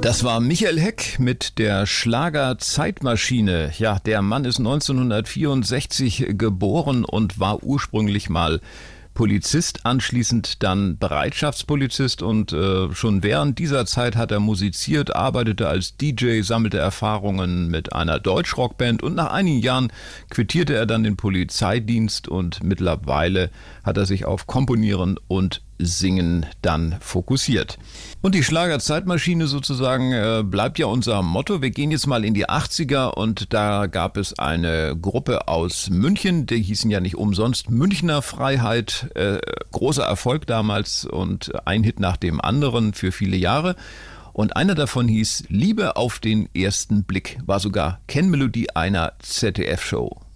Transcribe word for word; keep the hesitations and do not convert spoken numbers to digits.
Das war Michael Heck mit der Schlager-Zeitmaschine. Ja, der Mann ist neunzehnhundertvierundsechzig geboren und war ursprünglich mal Polizist, anschließend dann Bereitschaftspolizist und äh, schon während dieser Zeit hat er musiziert, arbeitete als D J, sammelte Erfahrungen mit einer Deutschrockband und nach einigen Jahren quittierte er dann den Polizeidienst und mittlerweile hat er sich auf Komponieren und Singen dann fokussiert. Und die Schlagerzeitmaschine sozusagen äh, bleibt ja unser Motto. Wir gehen jetzt mal in die achtziger und da gab es eine Gruppe aus München, die hießen ja nicht umsonst Münchner Freiheit. Äh, großer Erfolg damals und ein Hit nach dem anderen für viele Jahre. Und einer davon hieß Liebe auf den ersten Blick, war sogar Kennmelodie einer Z D F-Show.